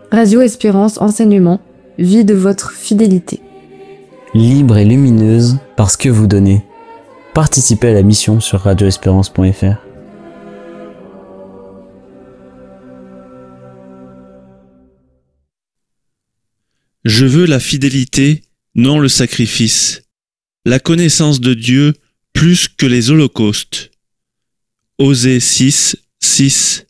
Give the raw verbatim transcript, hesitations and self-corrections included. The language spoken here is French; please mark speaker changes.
Speaker 1: Radio Espérance Enseignement, vie de votre fidélité.
Speaker 2: Libre et lumineuse parce que vous donnez. Participez à la mission sur radio espérance point f r.
Speaker 3: Je veux la fidélité, non le sacrifice. La connaissance de Dieu plus que les holocaustes. Osée six, six.